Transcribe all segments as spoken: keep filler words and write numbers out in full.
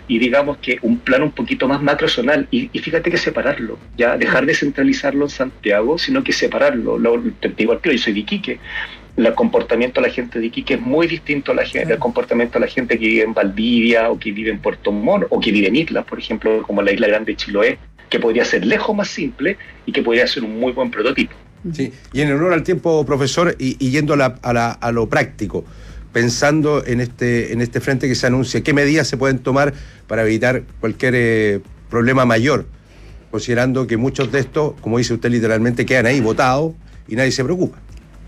y digamos que un plan un poquito más macrozonal, y, y fíjate que separarlo, ya dejar de centralizarlo en Santiago, sino que separarlo. Lo, te digo al tiro, yo soy de Iquique, el comportamiento de la gente de Iquique es muy distinto al sí. comportamiento de la gente que vive en Valdivia, o que vive en Puerto Montt, o que vive en islas, por ejemplo, como la Isla Grande de Chiloé, que podría ser lejos más simple y que podría ser un muy buen prototipo. Sí, y en honor al tiempo, profesor, y, y yendo a, la, a, la, a lo práctico, pensando en este, en este frente que se anuncia, ¿qué medidas se pueden tomar para evitar cualquier eh, problema mayor? Considerando que muchos de estos, como dice usted literalmente, quedan ahí votados y nadie se preocupa.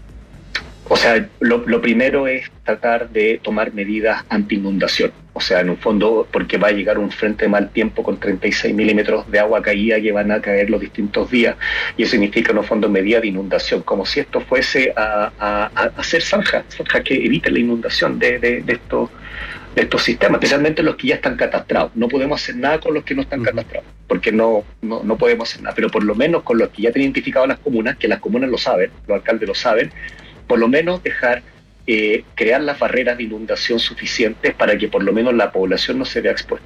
O sea, lo, lo primero es tratar de tomar medidas anti-inundación. O sea, en un fondo, porque va a llegar un frente de mal tiempo con treinta y seis milímetros de agua caída que van a caer los distintos días, y eso significa, en un fondo, medidas de inundación, como si esto fuese a, a, a hacer zanjas, zanjas que eviten la inundación de, de, de, estos, de estos sistemas, especialmente los que ya están catastrados. No podemos hacer nada con los que no están uh-huh. catastrados, porque no, no, no podemos hacer nada, pero por lo menos con los que ya tienen identificado las comunas, que las comunas lo saben, los alcaldes lo saben, por lo menos dejar, eh, crear las barreras de inundación suficientes para que por lo menos la población no se vea expuesta.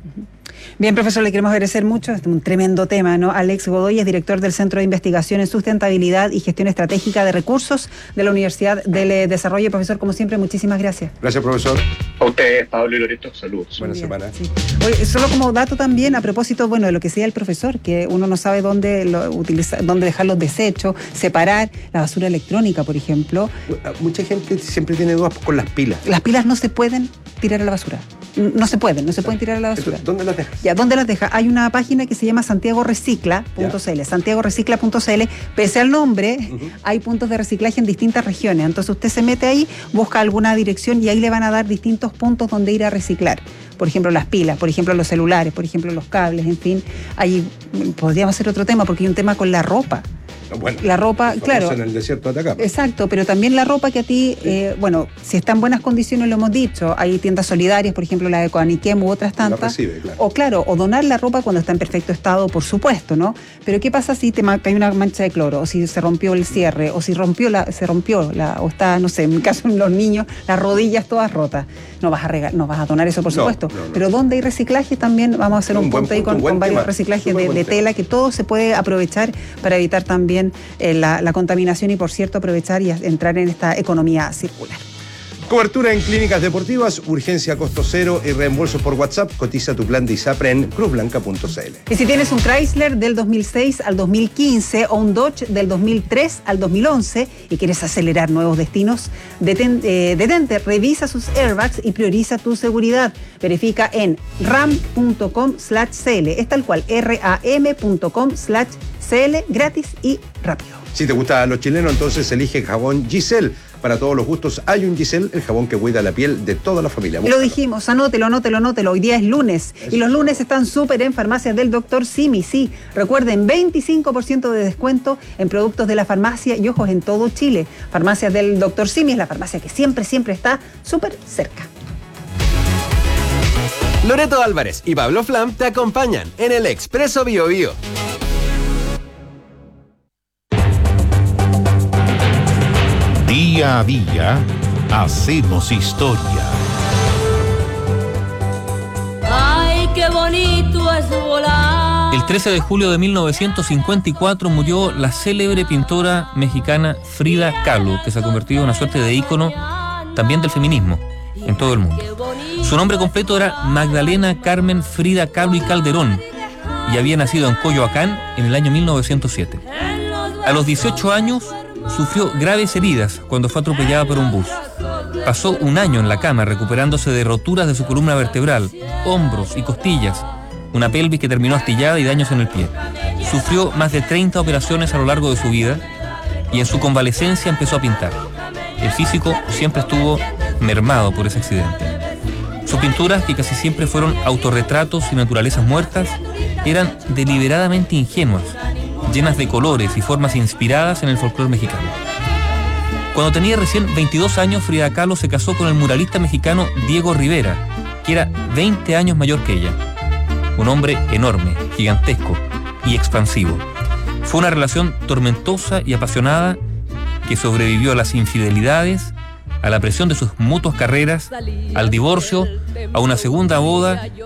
Bien, profesor, le queremos agradecer mucho, es un tremendo tema, ¿no? Alex Godoy es director del Centro de Investigación en Sustentabilidad y Gestión Estratégica de Recursos de la Universidad del Desarrollo. Profesor, como siempre, muchísimas gracias. Gracias, profesor. A ustedes, Pablo y Loreto, saludos. Buena semana. Sí. Oye, solo como dato también, a propósito, bueno, de lo que decía el profesor, que uno no sabe dónde, lo, utilizar, dónde dejar los desechos, separar la basura electrónica, por ejemplo. Mucha gente siempre tiene dudas con las pilas. Las pilas no se pueden tirar a la basura. No se pueden, no se pueden tirar a la basura. ¿Dónde las dejas? Ya, ¿dónde las deja? Hay una página que se llama santiago recicla punto c l. santiago recicla punto c l. Pese al nombre, uh-huh. hay puntos de reciclaje en distintas regiones. Entonces usted se mete ahí, busca alguna dirección y ahí le van a dar distintos puntos donde ir a reciclar. Por ejemplo, las pilas, por ejemplo, los celulares, por ejemplo, los cables, en fin. Ahí podríamos hacer otro tema porque hay un tema con la ropa. Bueno, la ropa, claro. En el desierto de Atacama. Exacto, pero también la ropa que a ti, sí. eh, bueno, si está en buenas condiciones, lo hemos dicho, hay tiendas solidarias, por ejemplo, la de Coaniquem u otras tantas. La recibe, claro. O claro, o donar la ropa cuando está en perfecto estado, por supuesto, ¿no? Pero ¿qué pasa si te cae una mancha de cloro, o si se rompió el cierre, o si rompió la, se rompió la, o está, no sé, en mi caso los niños, las rodillas todas rotas? No vas a regal, no vas a donar eso, por no, supuesto. No, no. Pero donde hay reciclaje también vamos a hacer un, un punto ahí con, con varios reciclajes de, de tela, que todo se puede aprovechar para evitar también eh, la, la contaminación y, por cierto, aprovechar y entrar en esta economía circular. Cobertura en clínicas deportivas, urgencia a costo cero y reembolso por WhatsApp. Cotiza tu plan de ISAPRE en cruz blanca punto c l. Y si tienes un Chrysler del dos mil seis al dos mil quince o un Dodge del dos mil tres al dos mil once y quieres acelerar nuevos destinos, detén, eh, detente, revisa sus airbags y prioriza tu seguridad. Verifica en ram punto com slash c l. Es tal cual, ram punto com slash c l, gratis y rápido. Si te gusta los chilenos, entonces elige jabón Giselle. Para todos los gustos hay un Giselle, el jabón que cuida la piel de toda la familia. Búscalo. Lo dijimos, anótelo, anótelo, anótelo. Hoy día es lunes. Eso. Y los lunes están súper en farmacias del doctor Simi. Sí, recuerden, veinticinco por ciento de descuento en productos de la farmacia y ojos en todo Chile. Farmacias del doctor Simi es la farmacia que siempre, siempre está súper cerca. Loreto Álvarez y Pablo Flam te acompañan en el Expreso Bio Bio. Día a día, hacemos historia. ¡Ay, qué bonito es volar! El trece de julio de mil novecientos cincuenta y cuatro murió la célebre pintora mexicana Frida Kahlo, que se ha convertido en una suerte de ícono también del feminismo en todo el mundo. Su nombre completo era Magdalena Carmen Frida Kahlo y Calderón y había nacido en Coyoacán en el año mil novecientos siete. A los dieciocho años sufrió graves heridas cuando fue atropellada por un bus. Pasó un año en la cama recuperándose de roturas de su columna vertebral, hombros y costillas, una pelvis que terminó astillada y daños en el pie. Sufrió más de treinta operaciones a lo largo de su vida y en su convalecencia empezó a pintar. El físico siempre estuvo mermado por ese accidente. Sus pinturas, que casi siempre fueron autorretratos y naturalezas muertas, eran deliberadamente ingenuas, llenas de colores y formas inspiradas en el folclore mexicano. Cuando tenía recién veintidós años, Frida Kahlo se casó con el muralista mexicano Diego Rivera, que era veinte años mayor que ella. Un hombre enorme, gigantesco y expansivo. Fue una relación tormentosa y apasionada que sobrevivió a las infidelidades, a la presión de sus mutuas carreras, al divorcio, a una segunda boda